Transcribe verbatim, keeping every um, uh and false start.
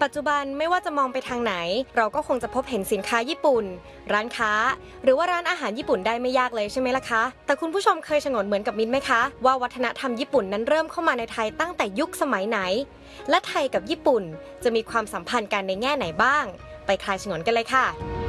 ปัจจุบันไม่ว่าจะมองไปทางไหนเราก็คงจะพบเห็นสินค้าญี่ปุ่นร้านค้าหรือว่าร้านอาหารญี่ปุ่นได้ไม่ยากเลยใช่ไหมล่ะคะแต่คุณผู้ชมเคยฉงนเหมือนกับมิ้นไหมคะว่าวัฒนธรรมญี่ปุ่นนั้นเริ่มเข้ามาในไทยตั้งแต่ยุคสมัยไหนและไทยกับญี่ปุ่นจะมีความสัมพันธ์กันในแง่ไหนบ้างไปคลายฉงนกันเลยค่ะ